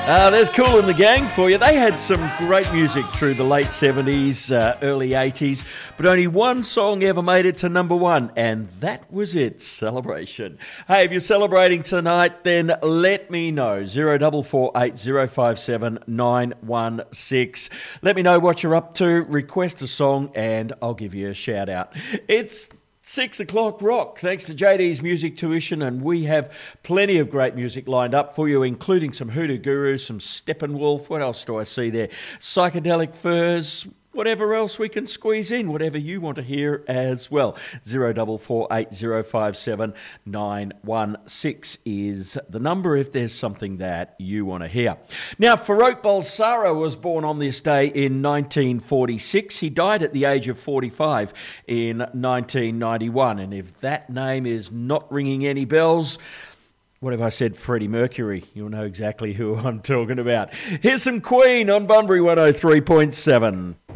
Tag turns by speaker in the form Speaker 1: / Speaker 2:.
Speaker 1: There's Kool and the Gang for you. They had some great music through the late 70s, early 80s, but only one song ever made it to number one, and that was it, Celebration. Hey, if you're celebrating tonight, then let me know. 0448 916. Let me know what you're up to, request a song, and I'll give you a shout out. It's 6 o'clock rock, thanks to JD's Music Tuition, and we have plenty of great music lined up for you, including some Hoodoo Guru, some Steppenwolf, what else do I see there? Psychedelic Furs, whatever else we can squeeze in, whatever you want to hear as well. 0448 916 is the number if there's something that you want to hear. Now, Farrokh Bulsara was born on this day in 1946. He died at the age of 45 in 1991. And if that name is not ringing any bells, what if I said Freddie Mercury? You'll know exactly who I'm talking about. Here's some Queen on Bunbury 103.7.